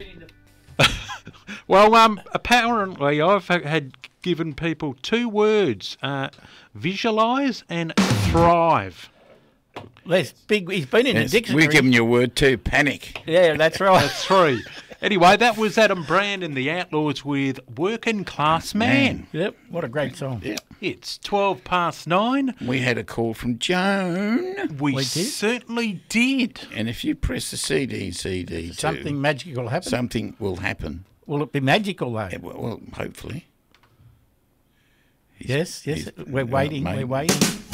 Well, apparently I've had given people two words, visualise and thrive. He's been in the dictionary. We're giving you a word too, panic. Yeah, that's right. That's three. Anyway, that was Adam Brand and the Outlaws with Working Class Man. Yep, what a great song. Yeah. It's 9:12. We had a call from Joan. We did? certainly did. And if you press the CD too, Something magical happen. something will happen. Will it be magical, though? Well, hopefully. Yes. he's- We're waiting. maybe. We're waiting.